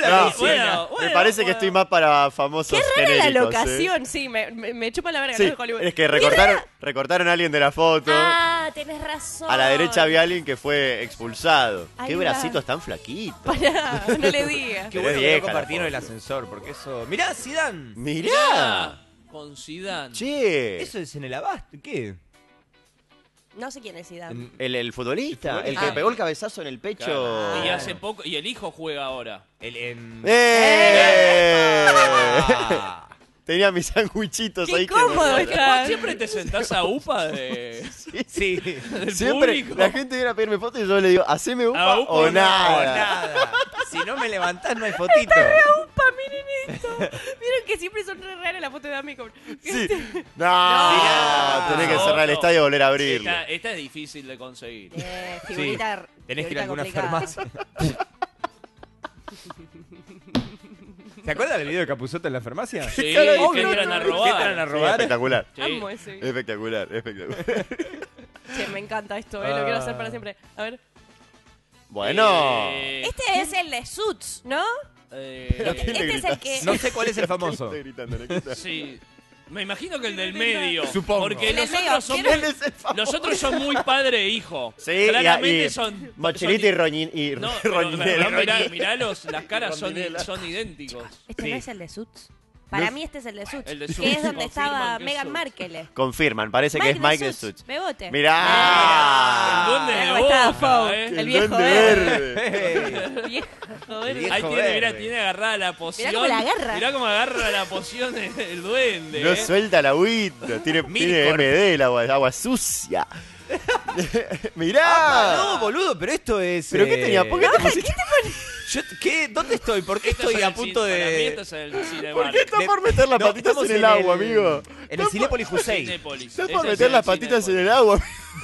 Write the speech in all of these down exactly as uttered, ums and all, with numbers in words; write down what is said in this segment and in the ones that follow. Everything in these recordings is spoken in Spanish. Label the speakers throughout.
Speaker 1: No,
Speaker 2: bueno, bueno,
Speaker 1: me parece
Speaker 2: bueno.
Speaker 1: que estoy más para famosos
Speaker 3: Qué rara
Speaker 1: genéricos.
Speaker 3: la
Speaker 1: ¿eh?
Speaker 3: locación, sí, me, me, me chupa la verga,
Speaker 1: Sí,
Speaker 3: no es Hollywood.
Speaker 1: es que recortaron, recortaron a alguien de la foto.
Speaker 3: Ah, tenés razón.
Speaker 1: A la derecha había alguien que fue expulsado.
Speaker 3: Ahí
Speaker 1: Qué
Speaker 3: va.
Speaker 1: bracitos tan flaquitos.
Speaker 3: Pará, no le digas.
Speaker 4: Qué
Speaker 1: Pero
Speaker 4: bueno
Speaker 1: es
Speaker 4: que
Speaker 1: vieja
Speaker 4: no
Speaker 1: la
Speaker 4: compartieron el
Speaker 1: foto.
Speaker 4: ascensor, porque eso... Mirá, Zidane.
Speaker 1: Mirá.
Speaker 2: Con Zidane.
Speaker 1: Che.
Speaker 4: Eso es en el abasto, ¿qué?
Speaker 3: No sé quién es Zidane.
Speaker 4: En-
Speaker 1: El, el futbolista,
Speaker 4: El
Speaker 1: el que
Speaker 3: Ah.
Speaker 1: pegó el cabezazo en el pecho.
Speaker 2: Claro. Y
Speaker 4: Claro.
Speaker 2: hace poco. Y el hijo juega ahora.
Speaker 4: el- en-
Speaker 1: ¡Eh!
Speaker 4: Ah.
Speaker 1: Tenía mis sandwichitos
Speaker 3: Qué
Speaker 1: ahí. que
Speaker 3: cómodo
Speaker 1: me-
Speaker 3: está.
Speaker 2: ¿Vos siempre te sentás a UPA de,
Speaker 4: Sí.
Speaker 2: del
Speaker 1: Siempre
Speaker 2: público?
Speaker 1: la gente viene a pedirme fotos y yo le digo, haceme upa
Speaker 2: A upa
Speaker 1: o
Speaker 2: o
Speaker 1: nada.
Speaker 4: O nada. Si no me levantás, no hay fotito.
Speaker 3: Upa, miren esto. Vieron que siempre son re raras las fotos de Amico.
Speaker 1: Sí. No,
Speaker 4: Mirá.
Speaker 1: tenés que
Speaker 2: No,
Speaker 1: cerrar el
Speaker 2: no.
Speaker 1: estadio y volver a abrirlo.
Speaker 2: Esta, esta es difícil de conseguir.
Speaker 3: Eh, figurita.
Speaker 4: Sí. Tenés que ir a alguna
Speaker 3: figurita complicada.
Speaker 4: farmacia. ¿Se acuerdan del video de Capusotto en la farmacia?
Speaker 2: Sí,
Speaker 1: cara de-
Speaker 2: que
Speaker 1: Oh, no,
Speaker 2: entran a
Speaker 1: no,
Speaker 2: robar.
Speaker 4: que entran a
Speaker 1: Sí,
Speaker 4: robar.
Speaker 1: espectacular.
Speaker 2: Sí.
Speaker 3: Amo ese.
Speaker 1: Espectacular, espectacular.
Speaker 3: Che, me encanta esto, eh, lo quiero hacer para siempre. A ver.
Speaker 1: Bueno.
Speaker 2: Eh,
Speaker 3: Este es el de Suits, ¿no?
Speaker 2: eh,
Speaker 3: Este es el que.
Speaker 4: No sé cuál es el famoso.
Speaker 1: Estoy gritando, Nikita.
Speaker 2: Sí. Me imagino que el del medio.
Speaker 4: Supongo.
Speaker 2: Porque
Speaker 3: El del
Speaker 2: los
Speaker 3: medio,
Speaker 2: otros son
Speaker 3: ¿quién
Speaker 2: muy,
Speaker 1: es el famoso?
Speaker 2: los otros son muy padre e hijo.
Speaker 1: Sí, y-
Speaker 2: claramente
Speaker 1: y,
Speaker 2: son.
Speaker 1: Mochilita y,
Speaker 2: son-
Speaker 1: roñi, y
Speaker 2: No, pero,
Speaker 1: roñinela.
Speaker 2: pero mirá, miralos, las caras son,
Speaker 1: Rondinela.
Speaker 2: son idénticos.
Speaker 3: Este
Speaker 4: Sí.
Speaker 3: no es el de Suits. Para
Speaker 1: No es-
Speaker 3: mí este es el de Suits.
Speaker 2: El de
Speaker 3: que
Speaker 2: Suits.
Speaker 3: es donde
Speaker 2: Confirman
Speaker 3: estaba
Speaker 2: que es
Speaker 3: Meghan
Speaker 2: Suits.
Speaker 3: Markle.
Speaker 1: Confirman, parece que es Mike de Suits.
Speaker 3: Bebote.
Speaker 1: Mirá.
Speaker 2: El duende
Speaker 3: Mirá
Speaker 2: de
Speaker 3: cómo estaba
Speaker 2: Boca,
Speaker 3: Fou.
Speaker 2: eh.
Speaker 3: El
Speaker 1: El
Speaker 3: viejo
Speaker 1: duende
Speaker 3: verde.
Speaker 1: verde.
Speaker 3: Viejo
Speaker 4: El
Speaker 3: verde.
Speaker 4: viejo
Speaker 2: Ahí tiene, mirá,
Speaker 4: verde.
Speaker 2: tiene agarrada la poción.
Speaker 3: cómo la agarra.
Speaker 2: Mirá cómo agarra la poción el, el duende.
Speaker 1: No
Speaker 2: eh.
Speaker 1: suelta la agüita. Tiene,
Speaker 4: Mil
Speaker 1: tiene
Speaker 4: cor-
Speaker 1: M D, el agua, agua sucia.
Speaker 4: Ah,
Speaker 1: Mirá.
Speaker 4: no, boludo, pero esto es.
Speaker 1: ¿Pero qué
Speaker 4: eh,
Speaker 1: tenía? ¿Por qué te pusiste?
Speaker 4: Yo- ¿Qué? ¿Dónde estoy? ¿Por qué
Speaker 2: Esto
Speaker 4: estoy
Speaker 2: es
Speaker 4: a
Speaker 2: el
Speaker 4: punto
Speaker 2: cine- para mí
Speaker 4: de.?
Speaker 2: esto es el cine
Speaker 1: ¿Por qué está
Speaker 4: de-
Speaker 1: por meter las
Speaker 4: No,
Speaker 1: patitas
Speaker 4: estamos
Speaker 1: en el agua, amigo?
Speaker 4: En el Cinépolis Hussein.
Speaker 2: Cinépolis.
Speaker 1: Está
Speaker 2: Este
Speaker 1: por
Speaker 2: es
Speaker 1: meter
Speaker 2: el
Speaker 1: las patitas en
Speaker 2: Cinépolis.
Speaker 1: el agua.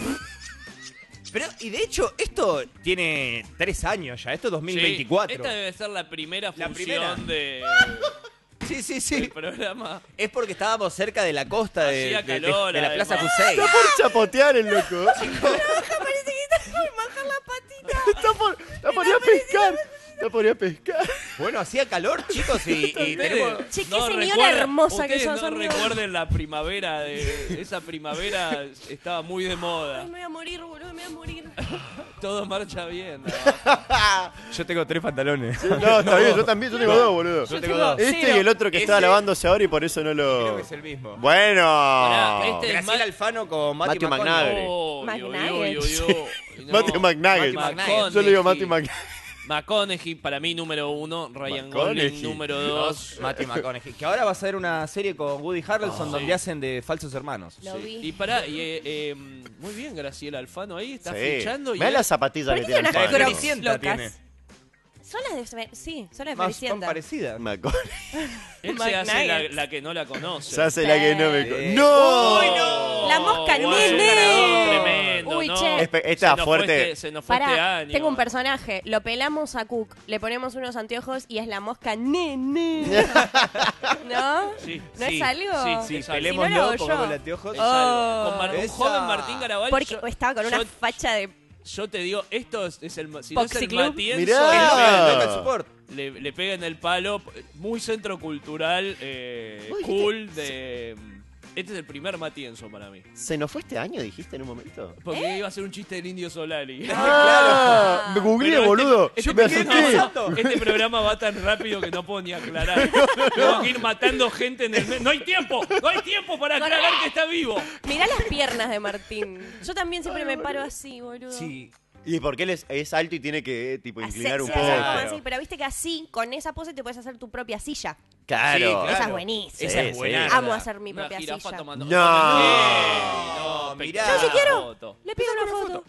Speaker 4: Pero, y de hecho, esto tiene tres años ya. Esto es dos mil veinticuatro.
Speaker 2: Sí, esta debe ser la primera
Speaker 4: La
Speaker 2: función
Speaker 4: primera.
Speaker 2: de,
Speaker 4: Sí, sí,
Speaker 2: del
Speaker 4: sí.
Speaker 2: programa.
Speaker 4: Es porque estábamos cerca de la costa de,
Speaker 2: Hacía
Speaker 4: de- de-
Speaker 2: calor,
Speaker 4: de la Plaza
Speaker 2: además.
Speaker 4: Hussein.
Speaker 1: Está por chapotear el loco.
Speaker 3: Parece que está por bajar la patita.
Speaker 1: Está por, está por ir a pescar. Está por ir a pescar.
Speaker 4: Bueno, hacía calor, chicos, y, y tenemos.
Speaker 3: Che, qué
Speaker 2: No
Speaker 3: señora
Speaker 2: recuerdan-
Speaker 3: hermosa que
Speaker 2: ustedes
Speaker 3: sos,
Speaker 2: no
Speaker 3: amigo.
Speaker 2: recuerden la primavera de esa primavera estaba muy de
Speaker 3: Ay,
Speaker 2: moda.
Speaker 3: me voy a morir, boludo, me voy a morir.
Speaker 2: Todo marcha bien.
Speaker 4: Yo tengo tres pantalones.
Speaker 1: No, está bien, yo también, yo tengo dos, boludo.
Speaker 4: Yo tengo dos.
Speaker 1: Este
Speaker 3: cero.
Speaker 1: y el otro que estaba
Speaker 4: Ese-
Speaker 1: lavándose ahora y por eso no
Speaker 4: Creo
Speaker 1: lo...
Speaker 4: que es el mismo.
Speaker 1: Bueno.
Speaker 2: Pará, este-
Speaker 4: Graciela
Speaker 2: Ma-
Speaker 4: Alfano con Matthew
Speaker 1: Matthew McNaghy.
Speaker 4: McConaughey.
Speaker 2: Oh,
Speaker 3: McNugget.
Speaker 2: yo, yo, yo, yo. No,
Speaker 1: Matthew McNugget.
Speaker 4: Matthew
Speaker 2: McConaughey.
Speaker 1: Yo le digo Matthew McNugget.
Speaker 2: McConaughey para mí número uno, Ryan
Speaker 1: McConaughey.
Speaker 2: Gosling número dos.
Speaker 4: Matthew McConaughey. Que ahora va a ser una serie con Woody Harrelson
Speaker 2: Oh,
Speaker 4: donde
Speaker 2: sí.
Speaker 4: hacen de falsos hermanos.
Speaker 3: Lo vi.
Speaker 2: Y pará, y, eh, eh, muy bien Graciela Alfano ahí, está
Speaker 1: Sí.
Speaker 2: fichando. Y
Speaker 1: Mirá
Speaker 2: él-
Speaker 1: las zapatillas
Speaker 3: ¿Por
Speaker 1: que
Speaker 3: qué tiene
Speaker 1: tiene
Speaker 3: unas
Speaker 4: La de
Speaker 1: Alfano.
Speaker 3: crocs
Speaker 4: Cenicienta
Speaker 3: locas?
Speaker 4: tiene.
Speaker 3: Son las de... Sí, son las de
Speaker 4: Más son
Speaker 3: Floricienta.
Speaker 4: parecidas.
Speaker 1: McConaughey.
Speaker 2: él se hace la,
Speaker 3: McNuggets.
Speaker 2: la que no la conoce.
Speaker 1: Se hace la que no me...
Speaker 4: Eh.
Speaker 1: ¡No!
Speaker 4: ¡Uy, no!
Speaker 3: La mosca
Speaker 2: Guau,
Speaker 3: nene.
Speaker 2: Tremendo,
Speaker 3: Uy,
Speaker 2: no.
Speaker 3: che.
Speaker 1: Espe- esta
Speaker 2: Se nos
Speaker 1: fuerte.
Speaker 2: fue este- se nos fue este
Speaker 3: Pará,
Speaker 2: año.
Speaker 3: tengo un personaje. Lo pelamos a Cook, le ponemos unos anteojos y es la mosca nene. ¿No?
Speaker 2: Sí,
Speaker 3: ¿No
Speaker 2: sí,
Speaker 3: es algo?
Speaker 2: Sí,
Speaker 4: Sí,
Speaker 2: es algo.
Speaker 4: pelémoslo,
Speaker 3: Si no lo hago
Speaker 4: pongamos
Speaker 3: yo.
Speaker 4: el anteojos.
Speaker 2: Es algo.
Speaker 3: Oh.
Speaker 2: Con Mar- un
Speaker 4: Esa.
Speaker 2: joven Martín Garabal.
Speaker 3: Porque
Speaker 2: yo-
Speaker 3: estaba con
Speaker 2: yo-
Speaker 3: una facha de...
Speaker 2: Yo te digo, esto es, es el si no es
Speaker 3: Foxy
Speaker 2: el
Speaker 3: Club.
Speaker 2: Matienzo,
Speaker 1: Mirá.
Speaker 4: El local-
Speaker 1: Ah.
Speaker 4: el local support.
Speaker 2: le, le pega en el palo, muy centro cultural, eh,
Speaker 1: Uy,
Speaker 2: cool de... Este es el primer Matienzo para mí.
Speaker 1: ¿Se nos fue este año, dijiste en un momento?
Speaker 2: Porque iba a ser un chiste del Indio Solari.
Speaker 1: Ah, me googleé,
Speaker 2: Pero este-
Speaker 1: boludo.
Speaker 2: este-
Speaker 1: me
Speaker 2: este-
Speaker 1: asusté.
Speaker 2: no, este programa va tan rápido que no puedo ni aclarar. Tengo que ir matando gente en el medio. ¡No hay tiempo! ¡No hay tiempo para aclarar que está vivo!
Speaker 3: Mirá las piernas de Martín. Yo también siempre me paro así, boludo.
Speaker 4: Sí.
Speaker 1: Y porque él es, es alto y tiene que, tipo, inclinar
Speaker 3: Hace-
Speaker 1: un
Speaker 3: sí,
Speaker 1: poco.
Speaker 3: hacer como así, pero viste que así, con esa pose, te puedes hacer tu propia silla.
Speaker 1: Claro.
Speaker 4: Sí, claro.
Speaker 3: Esa es buenísima.
Speaker 4: Esa
Speaker 1: Sí,
Speaker 4: es buena.
Speaker 1: sí.
Speaker 3: Amo hacer mi
Speaker 2: Una
Speaker 3: propia
Speaker 2: jirafa
Speaker 3: silla.
Speaker 2: tomando-
Speaker 1: No.
Speaker 2: no,
Speaker 4: mirá.
Speaker 2: pequeña
Speaker 4: Yo sí
Speaker 3: quiero.
Speaker 2: foto.
Speaker 3: Le pido una foto.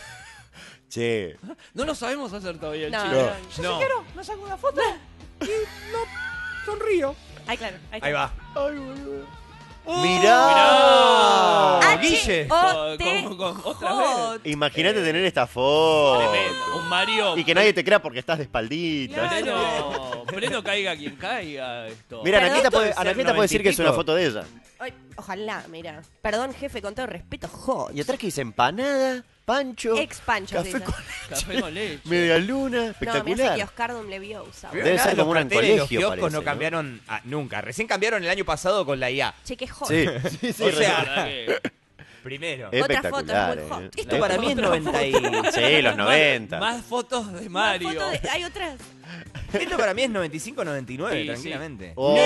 Speaker 1: Che.
Speaker 2: No lo sabemos hacer todavía el
Speaker 3: No,
Speaker 2: chiste.
Speaker 3: no,
Speaker 4: Yo
Speaker 2: No.
Speaker 4: sí quiero, me saco una foto y no sonrío.
Speaker 3: Ay, claro. Ahí, está.
Speaker 4: Ahí va.
Speaker 1: Ay, boludo.
Speaker 4: Uh,
Speaker 1: Mirá.
Speaker 2: mirá.
Speaker 3: H
Speaker 4: Guille.
Speaker 3: O T
Speaker 2: Con- con- otra
Speaker 3: J.
Speaker 1: Imagínate tener esta foto.
Speaker 2: Tremendo. Un Mario.
Speaker 1: Y que nadie te crea porque estás de espaldita.
Speaker 3: Claro.
Speaker 2: Pleno, pleno caiga quien caiga esto.
Speaker 1: Mira,
Speaker 3: Perdón,
Speaker 1: Anaqueta puede,
Speaker 4: esto debe ser
Speaker 1: Anaqueta puede decir que es una
Speaker 4: noventa y
Speaker 1: foto de ella.
Speaker 3: Ay, ojalá, mira. Perdón, jefe, con todo respeto, joder.
Speaker 1: Y atrás que dice empanada. Pancho,
Speaker 3: Ex Pancho.
Speaker 1: café
Speaker 3: se dice.
Speaker 1: con
Speaker 2: Café con leche.
Speaker 1: media luna,
Speaker 3: No, me hace
Speaker 1: espectacular.
Speaker 3: que Oscardum Leviosa.
Speaker 4: Pero
Speaker 1: Debe
Speaker 4: nada,
Speaker 1: ser
Speaker 4: los
Speaker 1: como un
Speaker 4: carteles de los
Speaker 1: colegio,
Speaker 4: kioscos
Speaker 1: parece,
Speaker 4: no
Speaker 1: ¿no?
Speaker 4: cambiaron ah, nunca. Recién cambiaron el año pasado con la I A.
Speaker 3: Che, qué joda.
Speaker 1: Sí, sí, sí.
Speaker 4: O
Speaker 2: La
Speaker 4: sea,
Speaker 2: verdad que
Speaker 4: Primero.
Speaker 1: Es
Speaker 3: Otra foto,
Speaker 1: espectacular.
Speaker 3: es muy hot.
Speaker 1: eh.
Speaker 4: Esto
Speaker 1: Es
Speaker 4: para mí es
Speaker 2: Otra
Speaker 4: noventa y...
Speaker 1: Sí, los noventa.
Speaker 2: Más fotos de
Speaker 3: Más
Speaker 2: Mario.
Speaker 3: fotos de- Hay otras.
Speaker 4: Esto para mí es noventa y cinco, noventa y nueve,
Speaker 2: Sí,
Speaker 4: tranquilamente.
Speaker 1: Oh,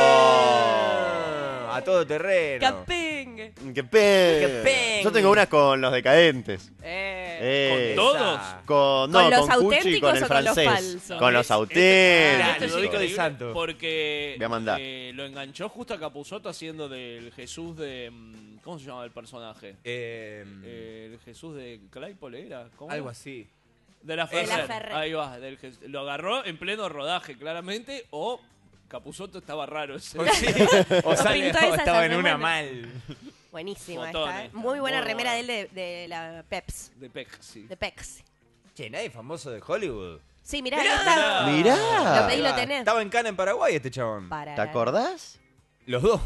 Speaker 4: A todo terreno.
Speaker 3: Capengue.
Speaker 1: ¡Qué pe...
Speaker 4: ¡Qué pe-
Speaker 1: Yo tengo unas con los decadentes.
Speaker 3: Eh.
Speaker 1: Eh,
Speaker 2: ¿Con todos?
Speaker 1: Con, no,
Speaker 3: ¿Con los
Speaker 1: con Cuchi y
Speaker 3: auténticos
Speaker 1: con el
Speaker 3: o con los
Speaker 1: francés.
Speaker 3: falsos?
Speaker 1: Con los
Speaker 2: Este-
Speaker 1: auténticos.
Speaker 2: Este es
Speaker 4: Ludovico de
Speaker 2: increíble
Speaker 4: Santos.
Speaker 2: porque
Speaker 1: Voy a mandar.
Speaker 2: eh, lo enganchó justo a Capusotto haciendo del Jesús de... mm, ¿Cómo se llama el personaje?
Speaker 4: Eh,
Speaker 2: Eh, el Jesús de Claypole era. ¿Cómo
Speaker 4: algo
Speaker 2: era?
Speaker 4: así.
Speaker 2: De la
Speaker 3: De la
Speaker 2: Ferrer.
Speaker 3: Ferrer.
Speaker 2: Ahí va. Del Jes- lo agarró en pleno rodaje, claramente. O Capusotto estaba raro ese.
Speaker 4: O, sí. o, sale-
Speaker 3: pintó
Speaker 4: o
Speaker 3: esa,
Speaker 4: estaba
Speaker 3: se
Speaker 4: en
Speaker 3: hace
Speaker 4: una
Speaker 3: bueno.
Speaker 4: mal.
Speaker 3: Buenísima
Speaker 2: Fotones.
Speaker 3: esta, ¿eh? Muy buena
Speaker 2: Muy
Speaker 3: remera de
Speaker 2: buena.
Speaker 3: él de, de la Peps.
Speaker 2: De Pexi.
Speaker 3: De Pex.
Speaker 4: Che, nadie famoso de Hollywood.
Speaker 3: Sí, mirá,
Speaker 4: Mirá.
Speaker 3: ahí está. Lo
Speaker 1: Mirá.
Speaker 3: pedí, lo
Speaker 4: Ahí va.
Speaker 3: tenés.
Speaker 4: Estaba en Cana en Paraguay este chabón.
Speaker 3: Para.
Speaker 1: ¿Te acordás?
Speaker 4: Los dos.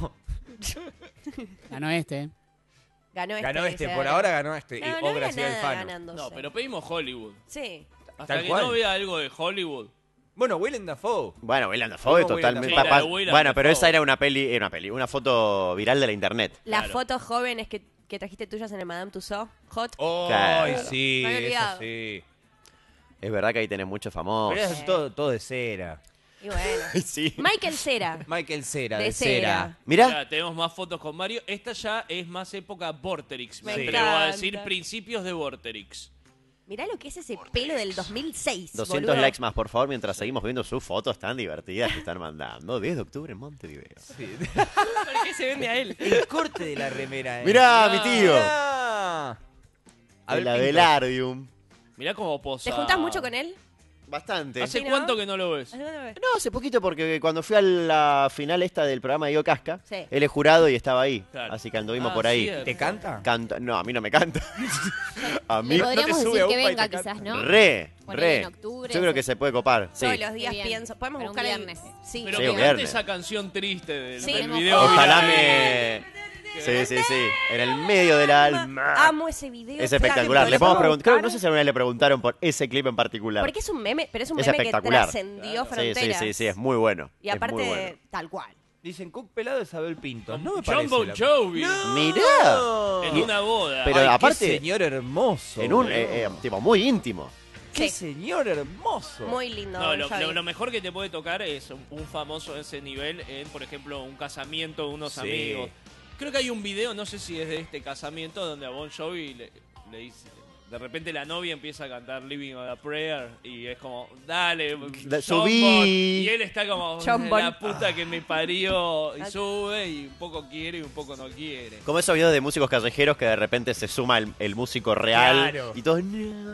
Speaker 5: Ganó este. ¿eh?
Speaker 3: Ganó este.
Speaker 4: Ganó este,
Speaker 3: dice.
Speaker 4: por ahora ganó este.
Speaker 3: No,
Speaker 4: y
Speaker 3: no
Speaker 4: obra
Speaker 3: había
Speaker 4: sigue el
Speaker 3: nada
Speaker 4: fan.
Speaker 3: ganándose.
Speaker 2: No, pero pedimos Hollywood.
Speaker 3: Sí.
Speaker 2: Hasta
Speaker 4: Tal
Speaker 2: que
Speaker 4: cual.
Speaker 2: no vea algo de Hollywood.
Speaker 4: Bueno, Willem Dafoe.
Speaker 1: Bueno, Willem Dafoe
Speaker 4: Como Willem
Speaker 1: totalmente.
Speaker 2: Dafoe.
Speaker 1: pa-
Speaker 2: Sí, la de Willem
Speaker 1: bueno, pero
Speaker 2: Dafoe.
Speaker 1: esa era una peli, era una peli, una foto viral de la internet.
Speaker 3: Las
Speaker 2: Claro.
Speaker 3: fotos jóvenes que, que trajiste tuyas en el Madame Tussauds. Hot.
Speaker 4: Oh,
Speaker 1: Claro.
Speaker 4: sí,
Speaker 3: Me había
Speaker 4: eso
Speaker 3: olvidado.
Speaker 4: sí.
Speaker 1: Es verdad que ahí tenés muchos famosos.
Speaker 4: Pero es todo, todo de cera.
Speaker 3: Y bueno.
Speaker 1: Sí.
Speaker 3: Michael Cera.
Speaker 4: Michael Cera, de,
Speaker 3: De
Speaker 4: cera.
Speaker 3: cera.
Speaker 1: Mirá,
Speaker 2: Ya, tenemos más fotos con Mario. Esta ya es más época Vorterix. Me
Speaker 3: Me
Speaker 2: atrevo a
Speaker 3: encanta.
Speaker 2: decir principios de Vorterix.
Speaker 3: Mirá lo que es ese pelo del dos mil seis.
Speaker 1: doscientos
Speaker 3: boludo.
Speaker 1: likes más, por favor, mientras seguimos viendo sus fotos tan divertidas que están mandando. diez de octubre en Montevideo.
Speaker 4: Sí.
Speaker 3: ¿Por qué se vende a él?
Speaker 4: El corte de la remera. eh.
Speaker 1: Mirá,
Speaker 2: Mirá.
Speaker 1: mi tío.
Speaker 4: Mirá. A
Speaker 1: De
Speaker 4: ver,
Speaker 1: la
Speaker 4: pinta.
Speaker 1: Velardium.
Speaker 2: Mirá cómo posa.
Speaker 3: ¿Te juntás mucho con él?
Speaker 1: Bastante.
Speaker 2: ¿Hace
Speaker 3: Sí, ¿no?
Speaker 2: cuánto que no lo ves?
Speaker 1: No, hace poquito porque cuando fui a la final esta del programa de Io Casca,
Speaker 3: Sí.
Speaker 1: él es jurado y estaba ahí.
Speaker 2: Claro.
Speaker 1: Así que anduvimos
Speaker 2: Ah,
Speaker 1: por ahí.
Speaker 2: cierto.
Speaker 4: ¿Te canta?
Speaker 1: Canta, no, a mí no me canta. a mí
Speaker 6: Le podríamos
Speaker 4: te sube
Speaker 6: decir
Speaker 4: a
Speaker 6: que
Speaker 4: Upa y
Speaker 6: venga
Speaker 4: te canta.
Speaker 6: quizás, ¿no?
Speaker 1: re,
Speaker 6: Ponele
Speaker 1: re.
Speaker 6: en octubre,
Speaker 1: Yo creo
Speaker 6: sí.
Speaker 1: que se puede copar. Sí.
Speaker 3: Todos los días
Speaker 6: Bien.
Speaker 3: pienso. Podemos
Speaker 6: Para un
Speaker 3: buscar el.
Speaker 6: viernes.
Speaker 3: Sí.
Speaker 2: Pero
Speaker 1: Sí,
Speaker 2: que
Speaker 1: un
Speaker 2: cante
Speaker 1: viernes.
Speaker 2: esa canción triste del,
Speaker 3: Sí.
Speaker 2: del
Speaker 6: Tenemos
Speaker 2: video.
Speaker 6: fotos.
Speaker 1: Ojalá
Speaker 2: viral.
Speaker 1: me... Sí, sí, sí. En el medio del alma.
Speaker 3: Amo ese video.
Speaker 1: Es espectacular.
Speaker 3: Claro,
Speaker 1: Le
Speaker 3: lo
Speaker 1: podemos
Speaker 3: podemos
Speaker 1: preguntar. Creo que no
Speaker 3: buscar.
Speaker 1: sé si alguna vez le preguntaron por ese clip en particular.
Speaker 3: Porque es un meme, pero es un
Speaker 1: Es
Speaker 3: meme que
Speaker 1: espectacular.
Speaker 3: trascendió
Speaker 1: Sí, sí,
Speaker 3: fronteras.
Speaker 1: sí, sí, es muy bueno.
Speaker 3: Y
Speaker 1: Es
Speaker 3: aparte,
Speaker 1: muy bueno.
Speaker 3: tal cual.
Speaker 4: Dicen Cook pelado es Abel Pinto. No me
Speaker 2: John
Speaker 4: parece.
Speaker 2: Bon
Speaker 4: la-
Speaker 2: Jovi.
Speaker 1: Mirá.
Speaker 2: En una boda.
Speaker 1: Pero
Speaker 4: Ay, qué
Speaker 1: aparte-
Speaker 4: señor hermoso.
Speaker 1: En un,
Speaker 4: boludo.
Speaker 1: eh, eh, tipo, muy íntimo.
Speaker 4: Qué
Speaker 3: Sí.
Speaker 4: señor hermoso.
Speaker 3: Muy lindo.
Speaker 2: No, lo,
Speaker 3: Jovi.
Speaker 2: lo- lo mejor que te puede tocar es un, un famoso de ese nivel en, por ejemplo, un casamiento de unos
Speaker 4: Sí.
Speaker 2: amigos. Creo que hay un video, no sé si es de este casamiento, donde a Bon Jovi le, le dice... De repente la novia empieza a cantar Living on a Prayer y es como, dale,
Speaker 1: Da-
Speaker 2: John
Speaker 1: subí.
Speaker 2: Bon. Y él está como,
Speaker 3: John Bon.
Speaker 2: la puta que me parió. Y sube y un poco quiere y un poco no quiere.
Speaker 1: Como esos videos de músicos callejeros que de repente se suma el, el músico real.
Speaker 4: Claro.
Speaker 1: Y todos.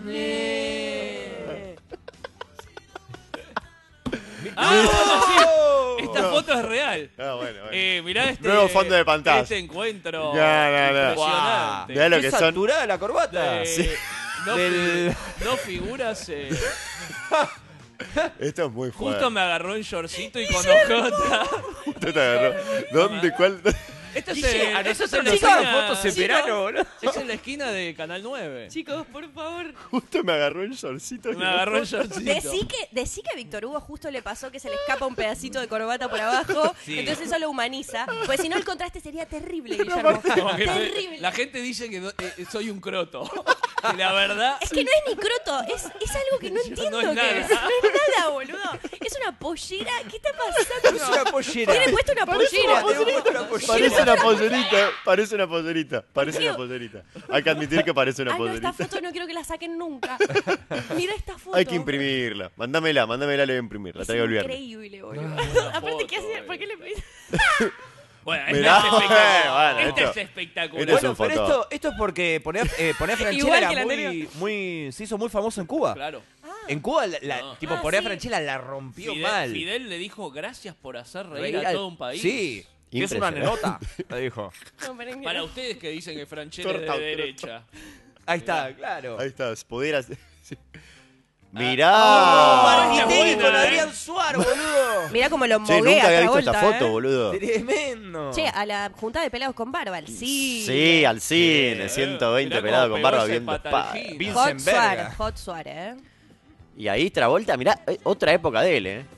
Speaker 2: Ah, sí, esta
Speaker 1: No.
Speaker 2: foto es real.
Speaker 1: Ah, bueno, bueno.
Speaker 2: Eh, mirá este,
Speaker 1: Nuevo fondo de pantalla.
Speaker 2: este encuentro
Speaker 1: No, no, no.
Speaker 2: impresionante.
Speaker 1: Mirá lo
Speaker 4: Qué
Speaker 1: que son.
Speaker 4: saturada la corbata.
Speaker 2: Eh,
Speaker 1: Sí.
Speaker 2: no,
Speaker 4: Del-
Speaker 2: fi- no figuras. eh,
Speaker 1: Esto es muy fuerte.
Speaker 2: justo me agarró en shortcito y con ojota.
Speaker 1: Justo te agarró. ¿Dónde? ¿Cuál?
Speaker 2: Esto es,
Speaker 4: Guille,
Speaker 2: eh,
Speaker 4: a
Speaker 2: esto es
Speaker 4: nosotros
Speaker 2: en la
Speaker 4: nos sacan
Speaker 2: esquina-
Speaker 4: fotos en
Speaker 2: Chicos,
Speaker 4: verano, boludo.
Speaker 2: Es en la esquina de Canal nueve.
Speaker 3: Chicos, por favor.
Speaker 1: Justo me agarró el shortcito.
Speaker 2: Me agarró en shortcito.
Speaker 3: Decí que, decí que a Víctor Hugo justo le pasó que se le escapa un pedacito de corbata por abajo,
Speaker 4: Sí.
Speaker 3: entonces eso lo humaniza, pues si no el contraste sería terrible, Guillermo.
Speaker 2: Como que
Speaker 3: terrible.
Speaker 2: la gente dice que no- eh, soy un croto. Y la verdad.
Speaker 3: Es que no es ni croto, es, es algo que no entiendo
Speaker 2: no es
Speaker 3: qué
Speaker 2: nada.
Speaker 3: es. No es nada, boludo. Es una pollera. ¿Qué está pasando?
Speaker 4: Es una pollera.
Speaker 3: Tiene puesto una
Speaker 1: Parece
Speaker 3: pollera.
Speaker 1: una
Speaker 4: Una pollera.
Speaker 1: Parece una pollerita. Parece una pollerita. Parece
Speaker 3: qué?
Speaker 1: una pollerita. Hay que admitir que parece una
Speaker 3: Ah, no, esta
Speaker 1: pollerita.
Speaker 3: foto no quiero que la saquen nunca. Mira esta foto.
Speaker 1: Hay que imprimirla. Mándamela, mándamela, le voy a imprimir. La
Speaker 3: Es
Speaker 1: traigo el viernes.
Speaker 3: increíble, boludo.
Speaker 2: buena
Speaker 3: Aparte,
Speaker 2: foto,
Speaker 3: ¿qué hace?
Speaker 2: eh.
Speaker 3: ¿Por qué le pedís?
Speaker 2: Bueno,
Speaker 1: Mirá,
Speaker 2: esta es espectacular.
Speaker 1: bueno,
Speaker 2: Esta
Speaker 1: esto-
Speaker 2: es espectacular.
Speaker 1: esto es
Speaker 4: Bueno,
Speaker 1: un
Speaker 4: pero
Speaker 1: fotón.
Speaker 4: esto, esto es porque poner, eh, poner Franchella
Speaker 3: Igual
Speaker 4: era
Speaker 3: que la
Speaker 4: muy,
Speaker 3: anterior.
Speaker 4: muy... Se hizo muy famoso en Cuba.
Speaker 2: Claro.
Speaker 4: En Cuba, la, la-
Speaker 2: No.
Speaker 4: tipo,
Speaker 3: Ah,
Speaker 4: poner
Speaker 3: sí.
Speaker 4: Franchella la rompió
Speaker 2: Fidel,
Speaker 4: mal.
Speaker 2: Fidel le dijo gracias por hacer reír,
Speaker 4: Reír
Speaker 2: a
Speaker 4: al-
Speaker 2: todo un país.
Speaker 4: Sí. Que es una
Speaker 1: Impresionante.
Speaker 4: nenota, le dijo.
Speaker 3: No, pero es que
Speaker 2: Para
Speaker 3: no.
Speaker 2: ustedes que dicen que Franchella es
Speaker 1: Torta,
Speaker 2: de derecha.
Speaker 4: Ahí está, claro.
Speaker 1: Ahí está, pudiera ser. Sí.
Speaker 2: Ah.
Speaker 1: Mirá.
Speaker 4: Oh,
Speaker 2: Ah,
Speaker 4: Martitelli
Speaker 2: buena,
Speaker 4: con
Speaker 2: eh.
Speaker 4: Adrián Suárez, boludo.
Speaker 3: Mirá Mirá cómo lo
Speaker 1: Che,
Speaker 3: moguea
Speaker 1: nunca había visto esta
Speaker 3: Travolta,
Speaker 1: foto,
Speaker 3: ¿eh?
Speaker 1: boludo.
Speaker 3: Che,
Speaker 4: Tremendo.
Speaker 3: a la juntada de pelados con barba, al cine.
Speaker 1: Sí, al cine,
Speaker 2: Eh,
Speaker 1: ciento veinte
Speaker 2: mirá cómo
Speaker 1: pelados con
Speaker 2: pegó
Speaker 1: barba
Speaker 2: ese
Speaker 1: viendo
Speaker 2: Fatal
Speaker 1: Spider.
Speaker 2: Hit.
Speaker 4: Vincent
Speaker 3: Hot Suárez,
Speaker 4: Berga.
Speaker 3: Hot Suárez, ¿eh?
Speaker 1: Y ahí Travolta, mirá, eh, otra época de él, ¿eh?